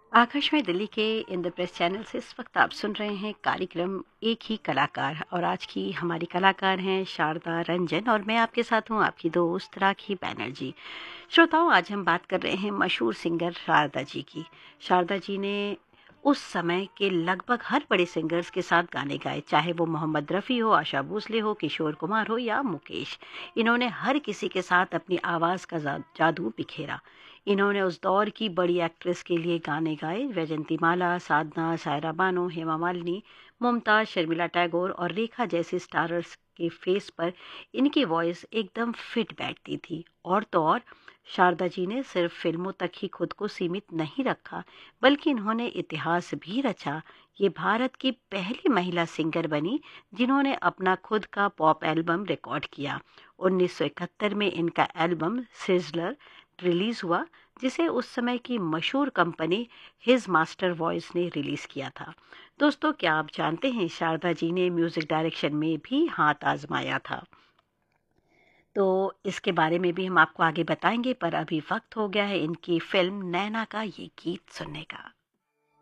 आकाशवाणी दिल्ली के इंद्रप्रस्थ चैनल से इस वक्त आप सुन रहे हैं कार्यक्रम एक ही कलाकार। और आज की हमारी कलाकार हैं शारदा रंजन और मैं आपके साथ हूं आपकी दोस्त राखी बैनर्जी। श्रोताओं, आज हम बात कर रहे हैं मशहूर सिंगर शारदा जी की। शारदा जी ने उस समय के लगभग हर बड़े सिंगर्स के साथ गाने गाए, चाहे वो मोहम्मद रफ़ी हो, आशा भोसले हो, किशोर कुमार हो या मुकेश। इन्होंने हर किसी के साथ अपनी आवाज़ का जादू बिखेरा। इन्होंने उस दौर की बड़ी एक्ट्रेस के लिए गाने गाए। वैजंती माला, साधना, सायरा बानो, हेमा मालिनी, मुमताज़, शर्मिला टैगोर और रेखा जैसे स्टारर्स के फेस पर इनकी वॉइस एकदम फिट बैठती थी। और तो और शारदा जी ने सिर्फ फिल्मों तक ही खुद को सीमित नहीं रखा, बल्कि इन्होंने इतिहास भी रचा। ये भारत की पहली महिला सिंगर बनी जिन्होंने अपना खुद का पॉप एल्बम रिकॉर्ड किया। 1971 में इनका एल्बम सिजलर रिलीज हुआ, जिसे उस समय की मशहूर कंपनी हिज मास्टर वॉइस ने रिलीज किया था। दोस्तों, क्या आप जानते हैं शारदा जी ने म्यूजिक डायरेक्शन में भी हाथ आजमाया था? तो इसके बारे में भी हम आपको आगे बताएंगे, पर अभी वक्त हो गया है इनकी फिल्म नैना का ये गीत सुनने का।